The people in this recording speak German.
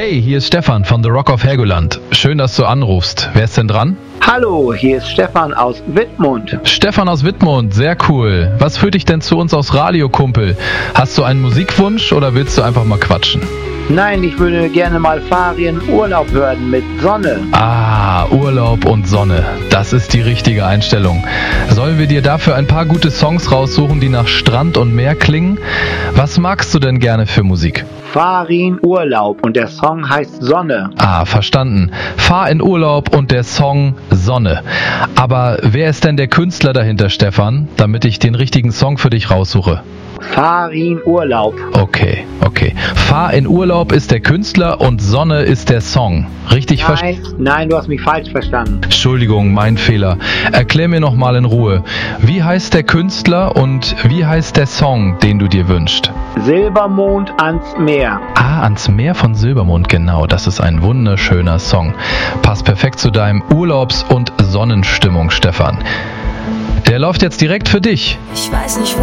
Hey, hier ist Stefan von The Rock of Helgoland. Schön, dass du anrufst. Wer ist denn dran? Hallo, hier ist Stefan aus Wittmund. Stefan aus Wittmund, sehr cool. Was führt dich denn zu uns aufs Radio, Kumpel? Hast du einen Musikwunsch oder willst du einfach mal quatschen? Nein, ich würde gerne mal Ferienurlaub hören mit Sonne. Ah, Urlaub und Sonne. Das ist die richtige Einstellung. Sollen wir dir dafür ein paar gute Songs raussuchen, die nach Strand und Meer klingen? Was magst du denn gerne für Musik? Ferienurlaub und der Song heißt Sonne. Ah, verstanden. Fahr in Urlaub und der Song Sonne. Aber wer ist denn der Künstler dahinter, Stefan, damit ich den richtigen Song für dich raussuche? Ferienurlaub. Okay. Fahr in Urlaub ist der Künstler und Sonne ist der Song. Richtig verstanden? Nein, du hast mich falsch verstanden. Entschuldigung, mein Fehler. Erklär mir nochmal in Ruhe. Wie heißt der Künstler und wie heißt der Song, den du dir wünschst? Silbermond ans Meer. Ah, ans Meer von Silbermond, genau. Das ist ein wunderschöner Song. Passt perfekt zu deinem Urlaubs- und Sonnenstimmung, Stefan. Der läuft jetzt direkt für dich. Ich weiß nicht, wo